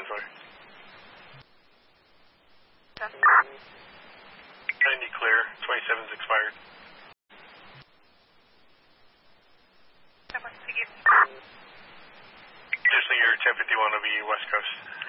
Causeway. 90 clear, 27's expired. Just so your 1051 will be West Coast.